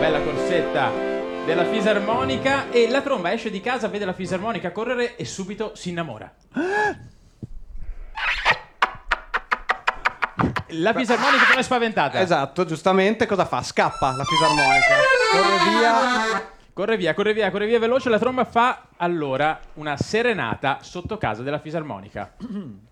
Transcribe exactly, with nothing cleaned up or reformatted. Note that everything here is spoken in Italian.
bella corsetta della fisarmonica e la tromba esce di casa, vede la fisarmonica correre e subito si innamora. La fisarmonica come è spaventata. Esatto, giustamente cosa fa? Scappa la fisarmonica. Corre via. Corre via, corre via, corre via veloce. La tromba fa allora una serenata sotto casa della fisarmonica.